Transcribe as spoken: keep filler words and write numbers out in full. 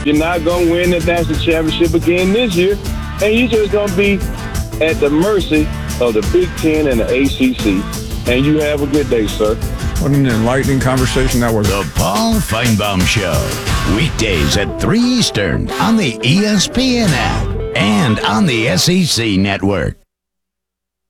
You're not going to win the national championship again this year, and you're just going to be at the mercy of the Big Ten and the A C C. And you have a good day, sir. What an enlightening conversation that was. The Paul Feinbaum Show. Weekdays at three Eastern on the E S P N app and on the S E C Network.